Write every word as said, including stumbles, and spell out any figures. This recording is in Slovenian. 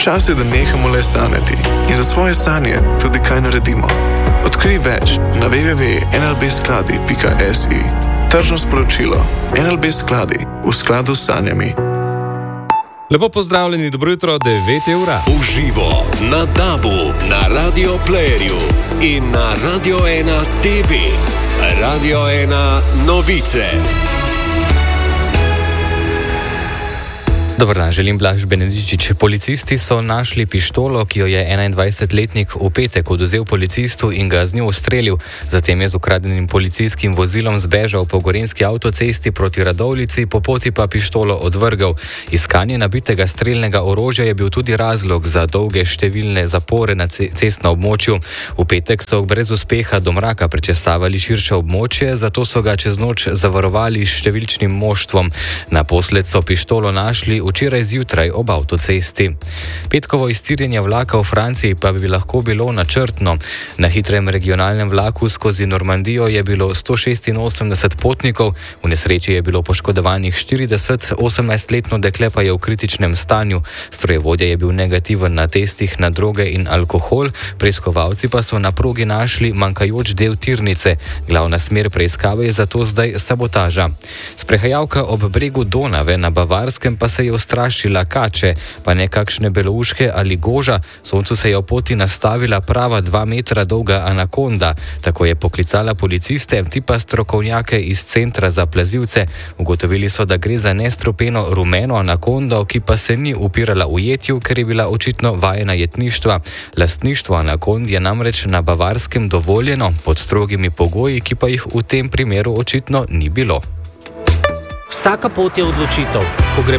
Čas je, da nehamo le sanjati in za svoje sanje tudi kaj naredimo. Odkrij več na w w w pika n l b skladi pika s i. Tržno sporočilo. N L B skladi v skladu s sanjami. Lepo pozdravljeni, dobro jutro, devet ura. Uživo na DAB-u, na Radio Playerju in na Radio ena T V. Radio ena novice. Dobar dan, želim Blaž Benedičič. Policisti so našli pištolo, ki jo je enaindvajsetletnik v petek odvzel policistu in ga z njo ustrelil. Zatem je z ukradenim policijskim vozilom zbežal po gorenjski avtocesti proti Radovljici, po poti pa pištolo odvrgel. Iskanje nabitega strelnega orožja je bil tudi razlog za dolge številne zapore na cestnem območju. V petek so brez uspeha do mraka prečesavali širše območje, zato so ga čez noč zavarovali s številčnim moštvom. Naposled so pištolo našli včeraj zjutraj ob avtocesti. Petkovo iztirjenje vlaka v Franciji pa bi lahko bilo načrtno. Na hitrem regionalnem vlaku skozi Normandijo je bilo sto šestinosemdeset potnikov, v nesreči je bilo poškodovanih štirideset, osemnajstletno dekle pa je v kritičnem stanju. Strojevodja je bil negativen na testih na droge in alkohol, preiskovalci pa so na progi našli manjkajoč del tirnice. Glavna smer preiskave je zato zdaj sabotaža. Sprehajalka ob bregu Donave na Bavarskem pa se je ustrašila kače, pa nekakšne belouške ali goža. Soncu se je v poti nastavila prava dva metra dolga anakonda. Tako je poklicala policiste, ti pa strokovnjake iz centra za plazilce. Ugotovili so, da gre za nestrupeno rumeno anakondo, ki pa se ni upirala ujetju, ker je bila očitno vajena jetništva. Lastništvo anakond je namreč na Bavarskem dovoljeno pod strogimi pogoji, ki pa jih v tem primeru očitno ni bilo. Vsaka pot je odločitev. Ko gremo